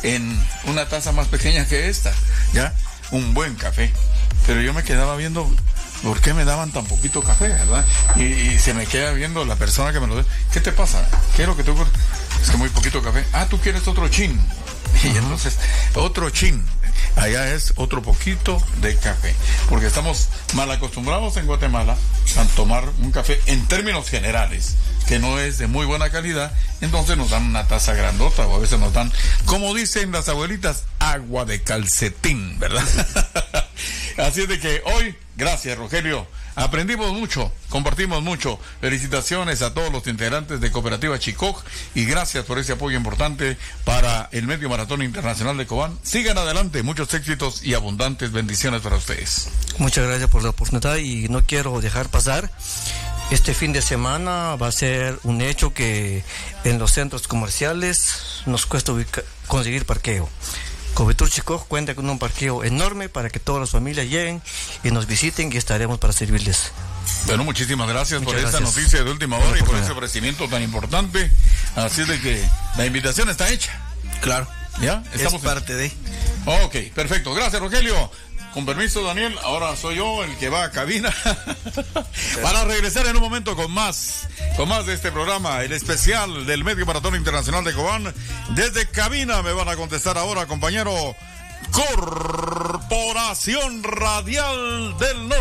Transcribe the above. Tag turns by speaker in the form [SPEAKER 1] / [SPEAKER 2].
[SPEAKER 1] en una taza más pequeña que esta, ¿ya? Un buen café. Pero yo me quedaba viendo por qué me daban tan poquito café, ¿verdad? Y se me queda viendo la persona que me lo da. ¿Qué te pasa? ¿Qué es lo que te ocurre? Es que muy poquito café. Ah, tú quieres otro chin. Y entonces, otro chin. Allá es otro poquito de café. Porque estamos mal acostumbrados en Guatemala a tomar un café en términos generales, que no es de muy buena calidad. Entonces nos dan una taza grandota, o a veces nos dan, como dicen las abuelitas, agua de calcetín, ¿verdad? Así es de que hoy, gracias Rogelio, aprendimos mucho, compartimos mucho. Felicitaciones a todos los integrantes de Cooperativa Chicoj y gracias por ese apoyo importante para el Medio Maratón Internacional de Cobán. Sigan adelante, muchos éxitos y abundantes bendiciones para ustedes.
[SPEAKER 2] Muchas gracias por la oportunidad y no quiero dejar pasar. Este fin de semana va a ser un hecho que en los centros comerciales nos cuesta conseguir parqueo. Cooperativa Chicoj cuenta con un parqueo enorme para que todas las familias lleguen y nos visiten y estaremos para servirles.
[SPEAKER 1] Bueno, muchísimas gracias por esta noticia de última hora y por ese ofrecimiento tan importante. Así de que la invitación está hecha.
[SPEAKER 3] Claro.
[SPEAKER 1] ¿Ya?
[SPEAKER 3] Estamos parte de.
[SPEAKER 1] Ok, perfecto. Gracias, Rogelio. Con permiso, Daniel, ahora soy yo el que va a cabina para regresar en un momento con más de este programa, el especial del Medio Maratón Internacional de Cobán. Desde cabina me van a contestar ahora, compañero. Corporación Radial del Norte.